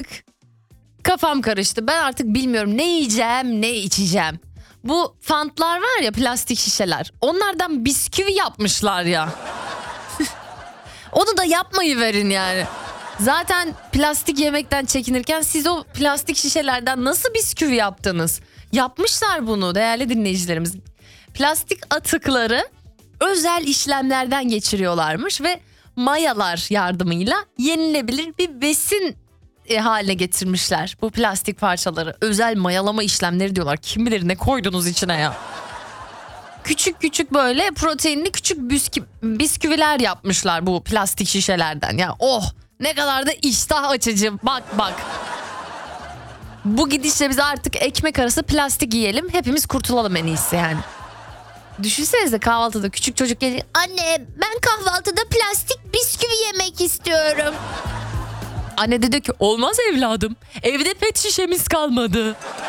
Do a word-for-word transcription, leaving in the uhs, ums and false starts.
Kafam karıştı. Ben artık bilmiyorum ne yiyeceğim, ne içeceğim. Bu fantlar var ya, plastik şişeler. Onlardan bisküvi yapmışlar ya. Onu da yapmayı verin yani. Zaten plastik yemekten çekinirken siz o plastik şişelerden nasıl bisküvi yaptınız? Yapmışlar bunu değerli dinleyicilerimiz. Plastik atıkları özel işlemlerden geçiriyorlarmış ve mayalar yardımıyla yenilebilir bir besin e, haline getirmişler bu plastik parçaları. Özel mayalama işlemleri diyorlar. Kim bilir ne koydunuz içine ya. Küçük küçük böyle proteinli küçük biskü, bisküviler yapmışlar bu plastik şişelerden. Ya oh, ne kadar da iştah açıcı. Bak bak. Bu gidişle biz artık ekmek arası plastik yiyelim. Hepimiz kurtulalım en iyisi yani. Düşünsenize kahvaltıda küçük çocuk geliyor. Anne, ben kahvaltıda plastik bisküvi yemek istiyorum. Anne de diyor ki olmaz evladım. Evde pet şişemiz kalmadı.